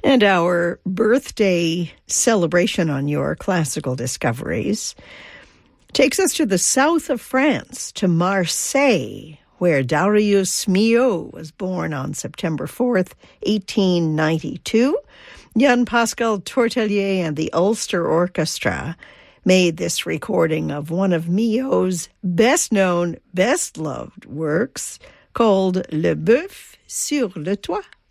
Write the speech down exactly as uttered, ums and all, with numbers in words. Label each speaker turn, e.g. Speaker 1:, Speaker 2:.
Speaker 1: And our birthday celebration on your classical discoveries takes us to the south of France, to Marseille, where Darius Milhaud was born on September fourth, eighteen ninety-two. Jan Pascal Tortelier and the Ulster Orchestra made this recording of one of Milhaud's best-known, best-loved works called Le Bœuf sur le Toit.